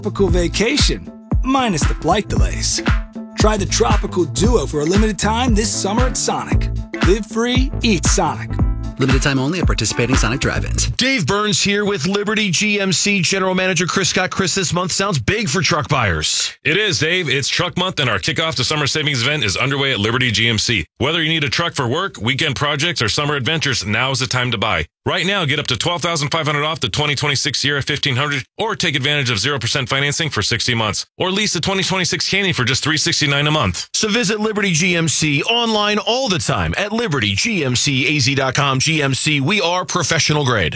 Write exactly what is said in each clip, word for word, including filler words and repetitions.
tropical vacation, minus the flight delays. Try the Tropical Duo for a limited time this summer at Sonic. Live free, eat Sonic. Limited time only at participating Sonic drive-ins. Dave Burns here with Liberty G M C General Manager Chris Scott. Chris, this month sounds big for truck buyers. It is, Dave. It's Truck Month, and our kickoff to summer savings event is underway at Liberty G M C. Whether you need a truck for work, weekend projects, or summer adventures, now is the time to buy. Right now, get up to twelve thousand five hundred dollars off the twenty twenty-six Sierra fifteen hundred, or take advantage of zero percent financing for sixty months, or lease the twenty twenty-six Canyon for just three hundred sixty-nine dollars a month. So visit Liberty G M C online all the time at liberty g m c a z dot com. G M C, we are professional grade.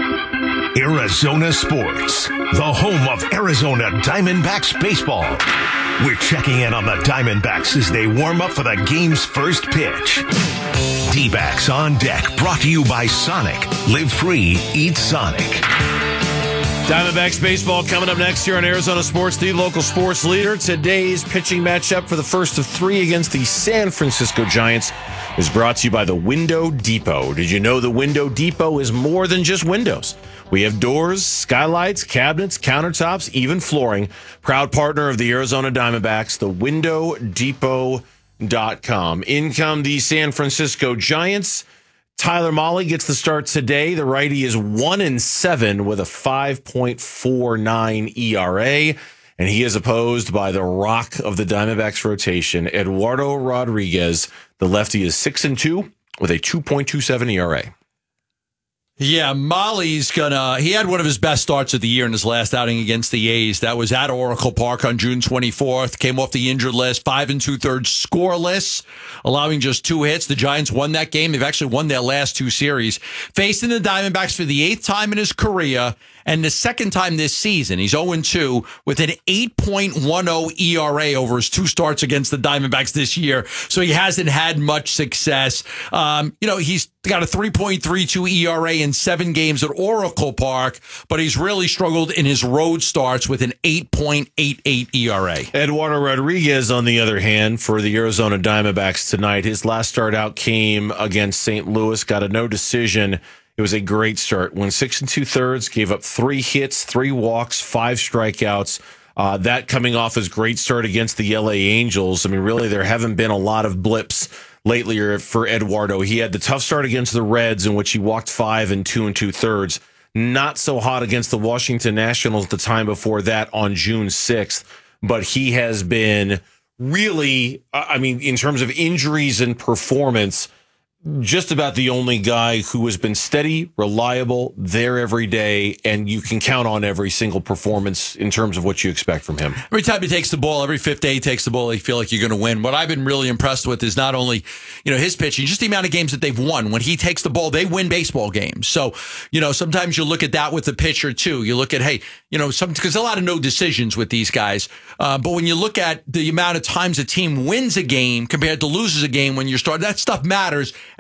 Arizona Sports, the home of Arizona Diamondbacks baseball. We're checking in on the Diamondbacks as they warm up for the game's first pitch. D-backs on deck, brought to you by Sonic. Live free, eat Sonic. Diamondbacks baseball coming up next here on Arizona Sports, the local sports leader. Today's pitching matchup for the first of three against the San Francisco Giants is brought to you by the Window Depot. Did you know the Window Depot is more than just windows? We have doors, skylights, cabinets, countertops, even flooring. Proud partner of the Arizona Diamondbacks, the window depot dot com. In come the San Francisco Giants. Tyler Mahle gets the start today. The righty is one and seven with a five point four nine E R A, and he is opposed by the rock of the Diamondbacks rotation, Eduardo Rodriguez. The lefty is six and two with a two point two seven E R A. Yeah, Mahle's gonna. He had one of his best starts of the year in his last outing against the A's. That was at Oracle Park on June twenty-fourth. Came off the injured list, five and two thirds scoreless, allowing just two hits. The Giants won that game. They've actually won their last two series. Facing the Diamondbacks for the eighth time in his career and the second time this season. He's oh and two with an eight point one oh E R A over his two starts against the Diamondbacks this year. So he hasn't had much success. Um, you know, he's got a three point three two E R A in seven games at Oracle Park, but he's really struggled in his road starts with an eight point eight eight E R A. Eduardo Rodriguez, on the other hand, for the Arizona Diamondbacks tonight, his last start out came against Saint Louis, got a no decision. It was a great start. Went six and two thirds, gave up three hits, three walks, five strikeouts. Uh, that coming off his great start against the L A Angels. I mean, really, there haven't been a lot of blips lately for Eduardo. He had the tough start against the Reds, in which he walked five and two and two thirds. Not so hot against the Washington Nationals the time before that on June sixth. But he has been really, I mean, in terms of injuries and performance, just about the only guy who has been steady, reliable, there every day, and you can count on every single performance in terms of what you expect from him. Every time he takes the ball, every fifth day he takes the ball, you feel like you're going to win. What I've been really impressed with is not only, you know, his pitching, just the amount of games that they've won. When he takes the ball, they win baseball games. So, you know, sometimes you look at that with the pitcher too. You look at, hey, you know, some because a lot of no decisions with these guys. Uh, but when you look at the amount of times a team wins a game compared to loses a game when you're starting, that stuff matters.